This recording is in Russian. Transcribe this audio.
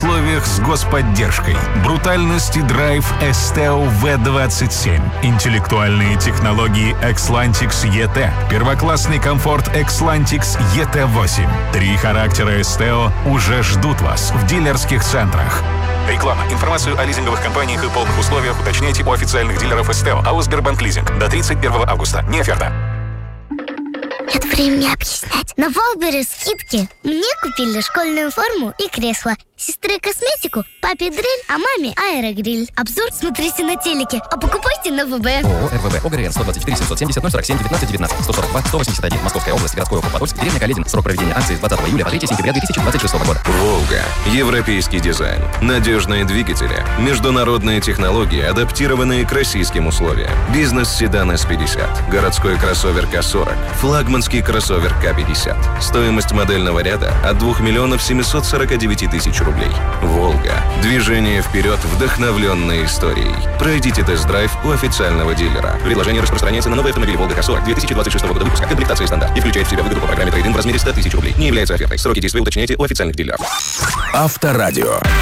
условиях с господдержкой. Брутальность и драйв Esteo V27. Интеллектуальные технологии Xlantix ET. Первоклассный комфорт Xlantix ET8. 3 характера Esteo уже ждут вас в дилерских центрах. Реклама. Информацию о лизинговых компаниях и полных условиях уточняйте у официальных дилеров Esteo. АО «Сбербанк Лизинг». До 31 августа. Не оферта. Нет времени объяснять. На Валбере скидки. Мне купили школьную форму и кресло. Сестре косметику, папе дрель, а маме аэрогриль. Обзор смотрите на телеке, а покупайте на ВБ. ООО РВВ ОГРН 124 770 047 19 19 142 181 Московская область, городской округ Подольск, деревня Каледин. Срок проведения акции с 20 июля по 3 сентября 2026 года. Волга. Европейский дизайн. Надежные двигатели. Международные технологии, адаптированные к российским условиям. Бизнес-седан С50. Городской кроссовер К40. Флагманский кроссовер К50. Стоимость модельного ряда от 2 миллионов 749 тысяч рублей. Волга. Движение вперед, вдохновленной историей. Пройдите тест-драйв у официального дилера. Предложение распространяется на новый автомобиль Волга К40 2026 года выпуска. Комплектация стандарт. И включает в себя выгоду по программе трейд-ин в размере 100 тысяч рублей. Не является офертой. Сроки действия уточняйте у официальных дилеров. Авторадио.